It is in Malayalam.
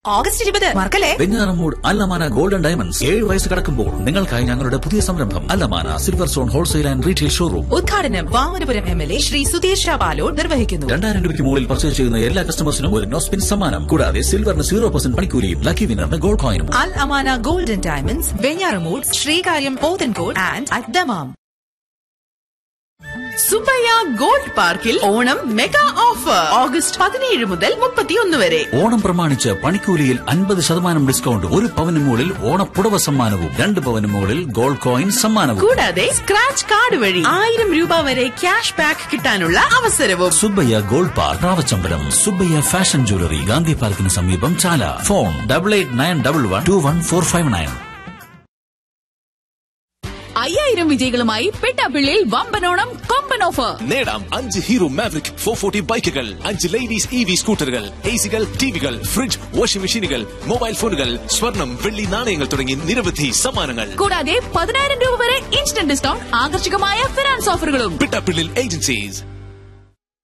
August 20 മറക്കല്ലേ. വെഞ്ഞാറമൂട് അല്ലമാന ഗോൾഡൻ ഡയമണ്ട്സ് 7 വയസ്സ് കടക്കുമ്പോൾ നിങ്ങൾക്കായി ഞങ്ങളുടെ പുതിയ സംരംഭം അല്ലമാന silver zone wholesale and retail showroom ഉദ്ഘാടനം വാമനപുരം MLA ശ്രീ സുധീഷ് പാലോട് നിർവഹിക്കുന്നു. 2000 രൂപയ്ക്ക് മുകളിൽ പർച്ചേസ് ചെയ്യുന്ന എല്ലാ കസ്റ്റമേഴ്സിനും ഒരു നോസ്പിൻ സമ്മാനം. കൂടാതെ സിൽവറിന് 0% പണിക്കൂലിയും lucky വിന്നറിന് gold കോയിനും. Al Amana golden diamonds Venjaramoodu, Sreekaryam, Pothencode and at Dammam. Subbaiah gold പാർക്കിൽ ഓണം മെഗാ ഓഫർ ഓഗസ്റ്റ് 17 മുതൽ 31 വരെ. ഓണം പ്രമാണിച്ച് പണിക്കൂലിയിൽ 50% ഡിസ്കൗണ്ട്, 1 പവന് മുകളിൽ ഓണപ്പുടവ സമ്മാനവും 2 പവന് മുകളിൽ ഗോൾഡ് കോയിൻ സമ്മാനവും. കൂടാതെ സ്ക്രാച്ച് കാർഡ് വഴി 1000 രൂപ വരെ ക്യാഷ് ബാക്ക് കിട്ടാനുള്ള അവസരവും. Subbaiah gold park റാവച്ചമ്പലം. Subbaiah fashion jewellery, Gandhi പാർക്കിന് സമീപം, ചാല. ഫോൺ 8891121459. 5000 വിജയികളുമായി പെട്ടാപ്പിള്ളിയിൽ വമ്പനോണം കൊമ്പൻ ഓഫർ. നേടാം 5 ഹീറോ മാവറിക് 440 ബൈക്കുകൾ, 5 ലേഡീസ് EV സ്കൂട്ടറുകൾ, AC-കൾ, ടിവികൾ, ഫ്രിഡ്ജ്, വാഷിംഗ് മെഷീനുകൾ, മൊബൈൽ ഫോണുകൾ, സ്വർണം, വെള്ളി നാണയങ്ങൾ തുടങ്ങി നിരവധി സമ്മാനങ്ങൾ. കൂടാതെ 10000 രൂപ വരെ ഇൻസ്റ്റന്റ് ഡിസ്കൗണ്ട്, ആകർഷകമായ ഫിനാൻസ് ഓഫറുകളും. പെട്ടാപ്പിള്ളിൽ ഏജൻസീസ്.